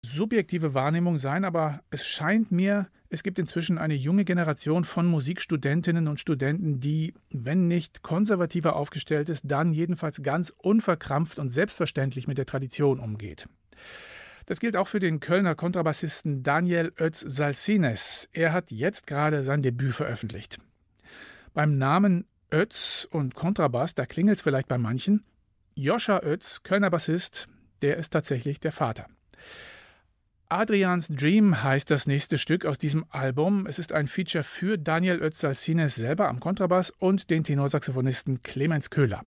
Subjektive Wahrnehmung sein, aber es scheint mir, es gibt inzwischen eine junge Generation von Musikstudentinnen und Studenten, die, wenn nicht konservativer aufgestellt ist, dann jedenfalls ganz unverkrampft und selbstverständlich mit der Tradition umgeht. Das gilt auch für den Kölner Kontrabassisten Daniel Oetz-Salsines. Er hat jetzt gerade sein Debüt veröffentlicht. Beim Namen Oetz und Kontrabass, da klingelt es vielleicht bei manchen. Joscha Oetz, Kölner Bassist, der ist tatsächlich der Vater. Adrians Dream heißt das nächste Stück aus diesem Album. Es ist ein Feature für Daniel Oetz-Salsines selber am Kontrabass und den Tenorsaxophonisten Clemens Köhler.